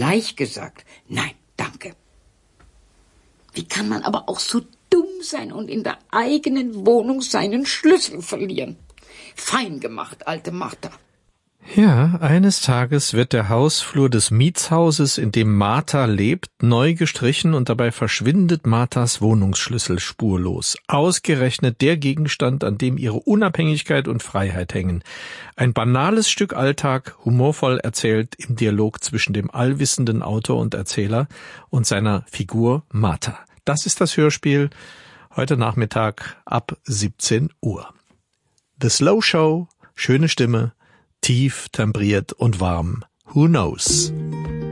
gleich gesagt, nein, danke. Wie kann man aber auch so dumm sein und in der eigenen Wohnung seinen Schlüssel verlieren? Fein gemacht, alte Martha. Ja, eines Tages wird der Hausflur des Mietshauses, in dem Martha lebt, neu gestrichen und dabei verschwindet Marthas Wohnungsschlüssel spurlos. Ausgerechnet der Gegenstand, an dem ihre Unabhängigkeit und Freiheit hängen. Ein banales Stück Alltag, humorvoll erzählt im Dialog zwischen dem allwissenden Autor und Erzähler und seiner Figur Martha. Das ist das Hörspiel, heute Nachmittag ab 17 Uhr. The Slow Show, schöne Stimme, tief, timbriert und warm. Who knows?